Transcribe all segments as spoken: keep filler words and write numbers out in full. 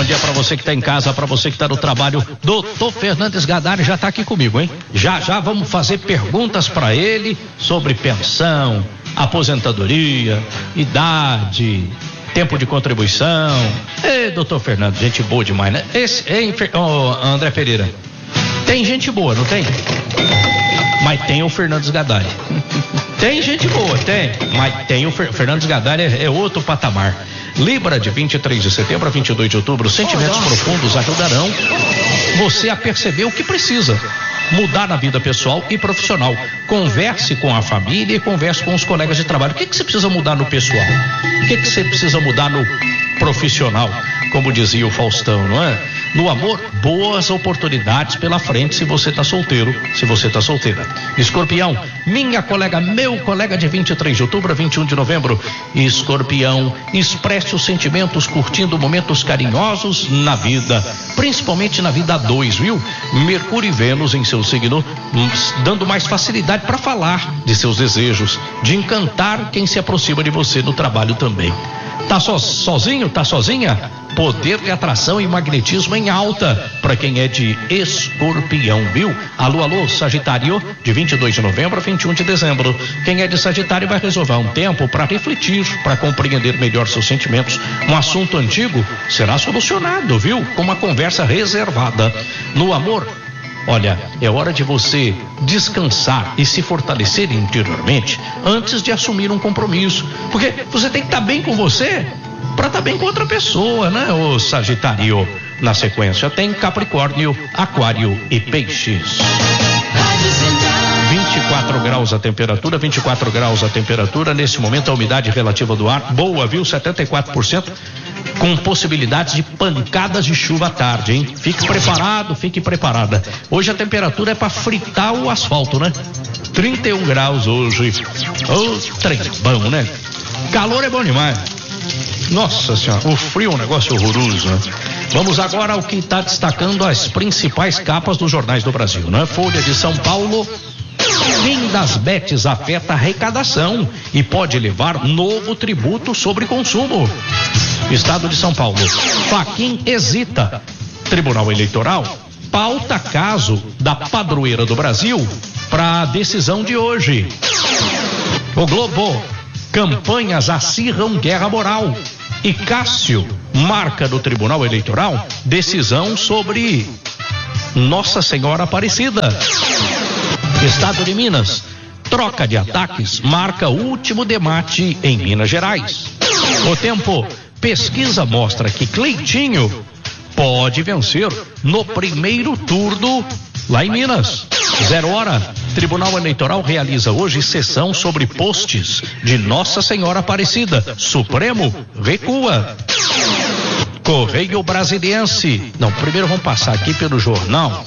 dia para você que está em casa, para você que está no trabalho. Doutor Fernandes Gadari já está aqui comigo, hein? Já já vamos fazer perguntas para ele sobre pensão, aposentadoria, idade, tempo de contribuição. Ei, doutor Fernando, gente boa demais, né? Esse, hein, oh, André Pereira, tem gente boa, não tem? Mas tem o Fernandes Gadari. Tem gente boa, tem, mas tem o Fer, Fernandes Gadari, é, é outro patamar. Libra, de vinte e três de setembro a vinte e dois de outubro, sentimentos profundos ajudarão você a perceber o que precisa mudar na vida pessoal e profissional. Converse com a família e converse com os colegas de trabalho. O que, que você precisa mudar no pessoal? O que, que você precisa mudar no profissional? Como dizia o Faustão, não é? No amor, boas oportunidades pela frente se você tá solteiro, se você tá solteira. Escorpião, minha colega, meu colega, de vinte e três de outubro a vinte e um de novembro. Escorpião, expresse os sentimentos curtindo momentos carinhosos na vida, principalmente na vida a dois, viu? Mercúrio e Vênus em seu signo, dando mais facilidade para falar de seus desejos, de encantar quem se aproxima de você no trabalho também. Tá so, sozinho? Tá sozinha? Poder de atração e magnetismo em alta para quem é de Escorpião, viu? Alô, alô, Sagitário, de vinte e dois de novembro a vinte e um de dezembro. Quem é de Sagitário vai reservar um tempo para refletir, para compreender melhor seus sentimentos. Um assunto antigo será solucionado, viu? Com uma conversa reservada. No amor, olha, é hora de você descansar e se fortalecer interiormente antes de assumir um compromisso. Porque você tem que estar bem com você para estar bem com outra pessoa, né, ô Sagitário? Na sequência tem Capricórnio, Aquário e Peixes. vinte e quatro graus a temperatura, vinte e quatro graus a temperatura. Nesse momento a umidade relativa do ar, boa, viu? setenta e quatro por cento. Com possibilidades de pancadas de chuva à tarde, hein? Fique preparado, fique preparada. Hoje a temperatura é para fritar o asfalto, né? trinta e um graus hoje. Ô, trem bom, né? Calor é bom demais. Nossa senhora, o frio é um negócio horroroso, né? Vamos agora ao que está destacando as principais capas dos jornais do Brasil, né? Folha de São Paulo. Fim das betes afeta a arrecadação e pode levar novo tributo sobre consumo. Estado de São Paulo. Fachin hesita. Tribunal Eleitoral pauta caso da padroeira do Brasil para a decisão de hoje. O Globo. Campanhas acirram guerra moral. E Cássio marca do Tribunal Eleitoral decisão sobre Nossa Senhora Aparecida. Estado de Minas. Troca de ataques marca o último debate em Minas Gerais. O Tempo. Pesquisa mostra que Cleitinho pode vencer no primeiro turno lá em Minas. Zero hora. Tribunal Eleitoral realiza hoje sessão sobre postes de Nossa Senhora Aparecida. Supremo recua. Correio Brasiliense. Não, primeiro vamos passar aqui pelo jornal.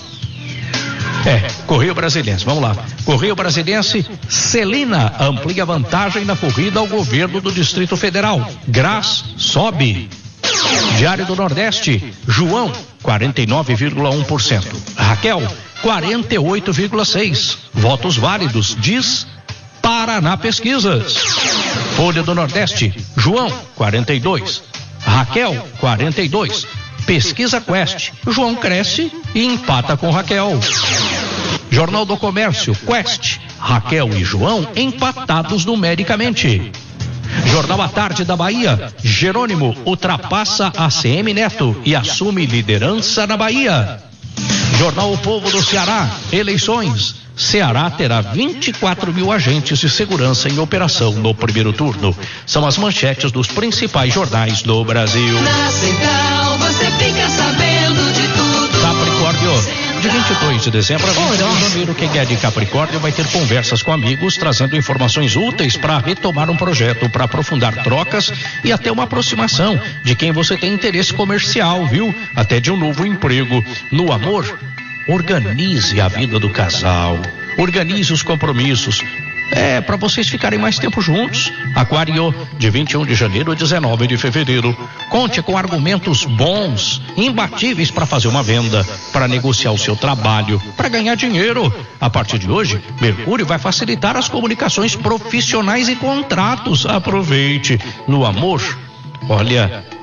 É, Correio Brasiliense, vamos lá. Correio Brasiliense, Celina amplia vantagem na corrida ao governo do Distrito Federal. Graz sobe. Diário do Nordeste, João, quarenta e nove vírgula um por cento. Raquel, quarenta e oito vírgula seis por cento. Votos válidos, diz Paraná Pesquisas. Folha do Nordeste, João, quarenta e dois. Raquel, quarenta e dois. Pesquisa Quest, João cresce e empata com Raquel. Jornal do Comércio, Quest, Raquel e João empatados numericamente. Jornal à Tarde da Bahia, Jerônimo ultrapassa a C M Neto e assume liderança na Bahia. Jornal O Povo do Ceará, eleições, Ceará terá vinte e quatro mil agentes de segurança em operação no primeiro turno. São as manchetes dos principais jornais do Brasil. Na Central você fica sabendo de tudo. Capricórnio, de vinte e dois de dezembro a vinte e um de janeiro, quem é de Capricórnio vai ter conversas com amigos, trazendo informações úteis para retomar um projeto, para aprofundar trocas e até uma aproximação de quem você tem interesse comercial, viu? Até de um novo emprego. No amor, organize a vida do casal, organize os compromissos, é, para vocês ficarem mais tempo juntos. Aquário, de vinte e um de janeiro a dezenove de fevereiro. Conte com argumentos bons, imbatíveis para fazer uma venda, para negociar o seu trabalho, para ganhar dinheiro. A partir de hoje, Mercúrio vai facilitar as comunicações profissionais e contratos. Aproveite. No amor, olha,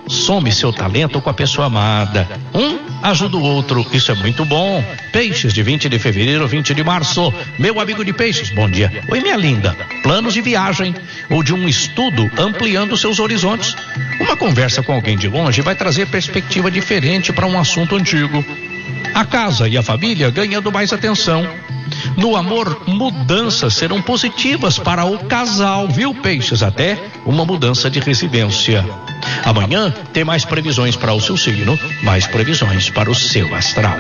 some seu talento com a pessoa amada. Um ajuda o outro, isso é muito bom. Peixes, de vinte de fevereiro a vinte de março. Meu amigo de Peixes, bom dia. Oi, minha linda. Planos de viagem ou de um estudo ampliando seus horizontes. Uma conversa com alguém de longe vai trazer perspectiva diferente para um assunto antigo. A casa e a família ganhando mais atenção. No amor, mudanças serão positivas para o casal, viu, Peixes? Até uma mudança de residência. Amanhã tem mais previsões para o seu signo, mais previsões para o seu astral.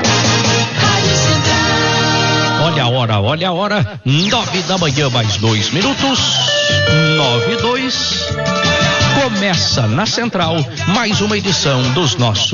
Olha a hora, olha a hora, nove da manhã, mais dois minutos, nove e dois. Começa na Central mais uma edição dos nossos